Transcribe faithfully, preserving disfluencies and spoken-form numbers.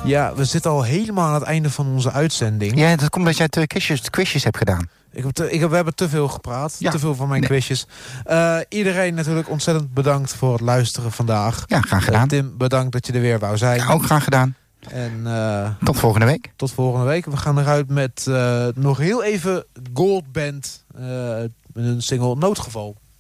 Ja, we zitten al helemaal aan het einde van onze uitzending. Ja, dat komt omdat jij te quizjes, quizjes hebt gedaan. Ik heb te, ik heb, we hebben te veel gepraat. Ja. Te veel van mijn Nee. quizjes. Uh, iedereen natuurlijk ontzettend bedankt voor het luisteren vandaag. Ja, graag gedaan. Uh, Tim, bedankt dat je er weer wou zijn. Ja, ook graag gedaan. En uh, tot volgende week. Tot volgende week. We gaan eruit met uh, nog heel even Gold Band. Uh, met een single Noodgeval.